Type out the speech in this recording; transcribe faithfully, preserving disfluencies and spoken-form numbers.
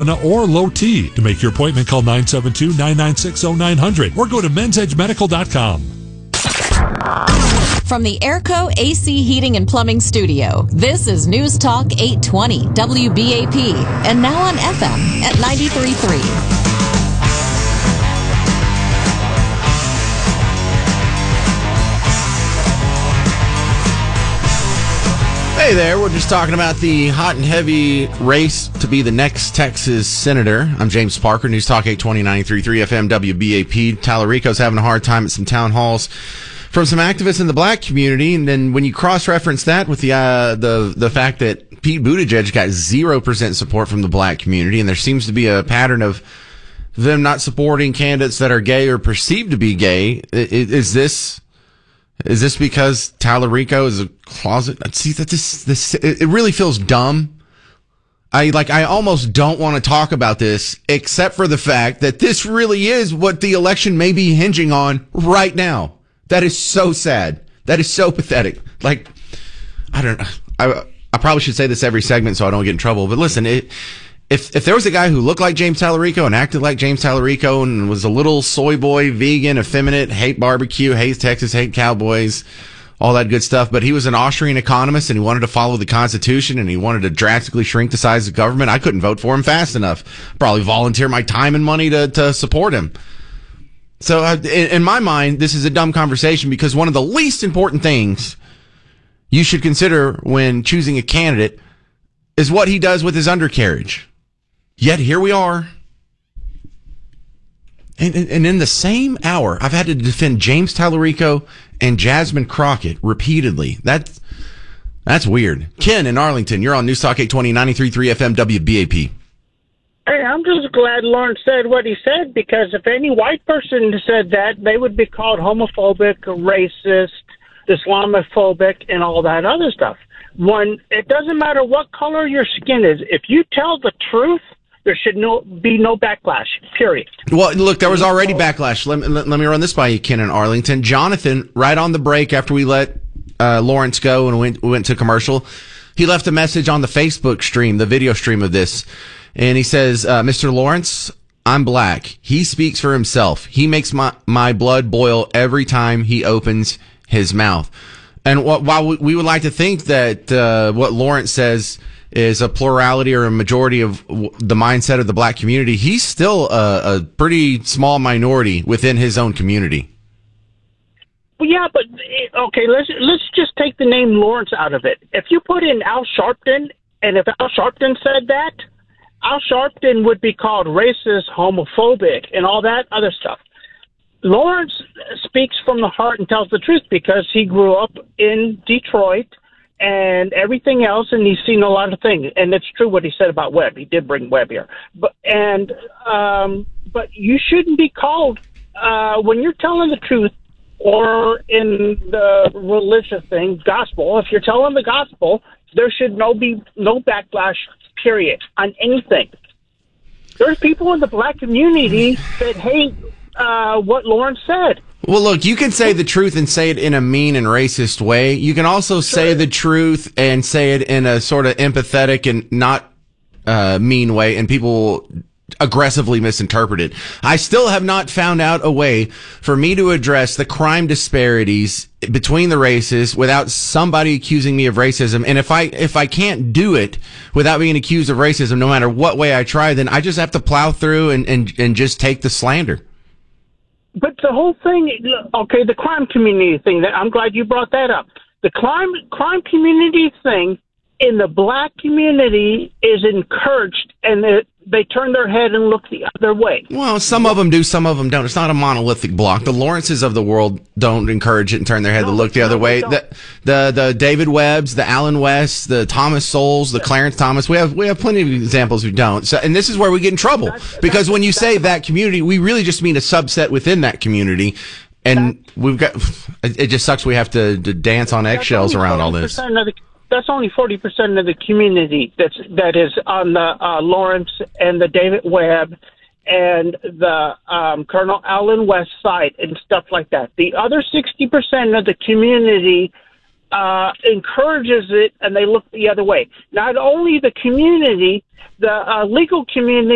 stamina, or low T. To make your appointment, call nine seven two, nine nine six, zero nine zero zero or go to men's edge medical dot com. From the Airco A C Heating and Plumbing Studio, this is News Talk eight twenty W B A P, and now on F M at ninety-three point three. Hey there, we're just talking about the hot and heavy race to be the next Texas senator. I'm James Parker, News Talk eight twenty, ninety-three point three F M W B A P. Tallarico's having a hard time at some town halls from some activists in the black community, and then when you cross-reference that with the uh, the the fact that Pete Buttigieg got zero percent support from the black community, and there seems to be a pattern of them not supporting candidates that are gay or perceived to be gay, is this... Is this because Tallarico is a closet? See, that this, this, it really feels dumb. I, like, I almost don't want to talk about this, except for the fact that this really is what the election may be hinging on right now. That is so sad. That is so pathetic. Like, I don't know. I, I probably should say this every segment so I don't get in trouble, but listen, it, If if there was a guy who looked like James Tallarico and acted like James Tallarico and was a little soy boy, vegan, effeminate, hate barbecue, hates Texas, hate Cowboys, all that good stuff, but he was an Austrian economist and he wanted to follow the Constitution and he wanted to drastically shrink the size of government, I couldn't vote for him fast enough. Probably volunteer my time and money to, to support him. So uh, in, in my mind, this is a dumb conversation because one of the least important things you should consider when choosing a candidate is what he does with his undercarriage. Yet here we are. And, and, and in the same hour, I've had to defend James Tallarico and Jasmine Crockett repeatedly. That's, that's weird. Ken in Arlington, you're on News Talk eight twenty, ninety-three point three F M W B A P. Hey, I'm just glad Lawrence said what he said, because if any white person said that, they would be called homophobic, racist, Islamophobic, and all that other stuff. When it doesn't matter what color your skin is, if you tell the truth, there should no be no backlash, period. Well, look, there was already backlash. Let, let, let me run this by you, Ken in Arlington. Jonathan, right on the break after we let uh, Lawrence go and went, we went to commercial, he left a message on the Facebook stream, the video stream of this, and he says, uh, Mister Lawrence, I'm black. He speaks for himself. He makes my, my blood boil every time he opens his mouth. And while we would like to think that uh, what Lawrence says is a plurality or a majority of the mindset of the black community, he's still a, a pretty small minority within his own community. Well, yeah, but okay, let's let's just take the name Lawrence out of it. If you put in Al Sharpton, and if Al Sharpton said that, Al Sharpton would be called racist, homophobic, and all that other stuff. Lawrence speaks from the heart and tells the truth because he grew up in Detroit and everything else, and he's seen a lot of things. And it's true what he said about Webb. He did bring Webb here. But and um, but you shouldn't be called uh, when you're telling the truth, or in the religious thing, gospel. If you're telling the gospel, there should no be no backlash, period, on anything. There's people in the black community that hate Uh, what Lawrence said. Well, look, you can say the truth and say it in a mean and racist way. You can also say the truth and say it in a sort of empathetic and not uh, mean way, and people aggressively misinterpret it. I still have not found out a way for me to address the crime disparities between the races without somebody accusing me of racism. And if I if I can't do it without being accused of racism, no matter what way I try, then I just have to plow through and, and, and just take the slander. But the whole thing, okay, the crime community thing, that I'm glad you brought that up. The crime crime community thing in the black community is encouraged, and it, they turn their head and look the other way. Well, some of them do, some of them don't. It's not a monolithic block. The Lawrences of the world don't encourage it and turn their head no, to look the other way. The, the the David Webbs, the Alan Wests, the Thomas Souls, the Clarence Thomas. We have we have plenty of examples who don't. So, and this is where we get in trouble that's, because that's, when you say that community, we really just mean a subset within that community. And we've got it just sucks. We have to, to dance on eggshells around all this. That's only forty percent of the community that's that is on the uh, Lawrence and the David Webb and the um, Colonel Allen West side and stuff like that. The other sixty percent of the community uh, encourages it, and they look the other way. Not only the community, the uh, legal community